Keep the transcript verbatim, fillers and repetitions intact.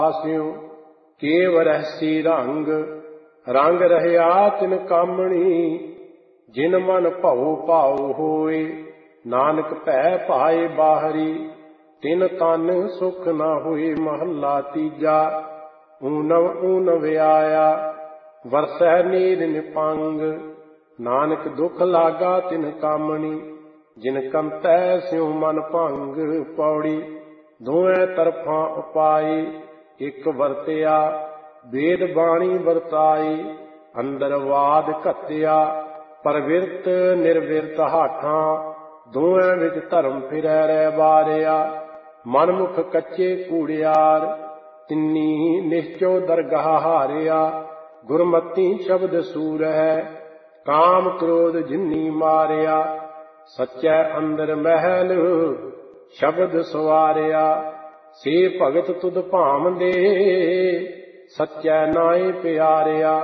ਆਸਿਓ cave ਰਹਿਸੀ ਰੰਗ ਰੰਗ ਰਹਿਆ ਤਿਨ ਕਾਮਣੀ ਜਿਨ ਮਨ ਭਉ ਭਾਉ ਹੋਏ ਨਾਨਕ ਭੈ ਭਾਏ ਬਾਹਰੀ ਤਿਨ ਤਨ ਸੁਖ ਨਾ ਹੋਏ। ਮਹੱਲਾ ਤੀਜਾ। ਊਨਵ ਊਨਵ ਆਇਆ ਵਰਸੈ ਨੀਰ ਨਿਪੰਗ ਨਾਨਕ ਦੁਖ ਲਾਗਾ ਤਿਨ ਕਾਮਣੀ ਜਿਨ ਕੰਤੈ ਸਿਉ ਮਨ ਭੰਗ। ਪੌੜੀ। ਦੋਵੇਂ ਤਰਫਾਂ ਉਪਾਈ ਇਕ ਵਰਤਿਆ ਵੇਦ ਬਾਣੀ ਵਰਤਾਈ ਅੰਦਰ ਵਾਦ ਘੱਤਿਆ ਪਰਵਿਰਤ ਨਿਰਵਿਰਤ ਹਾਠਾਂ ਦੋਵੇਂ ਵਿੱਚ ਧਰਮ ਫਿਰੈ ਰਹਿ ਬਾਰਿਆ। ਮਨਮੁਖ ਕੱਚੇ ਕੂੜਿਆਰ ਤਿੰਨੀ ਨਿਸ਼ਚੋ ਦਰਗਾਹ ਹਾਰਿਆ। ਗੁਰਮਤੀ ਸ਼ਬਦ ਸੂਰ ਹੈ ਕਾਮ ਕ੍ਰੋਧ ਜਿਨੀ ਮਾਰਿਆ। ਸੱਚੈ ਅੰਦਰ ਮਹਿਲ ਸ਼ਬਦ ਸਵਾਰਿਆ ਸੇ ਭਗਤ ਤੁਧ ਭਾਮ ਦੇ ਸੱਚੈ ਨਾਏ ਪਿਆਰਿਆ।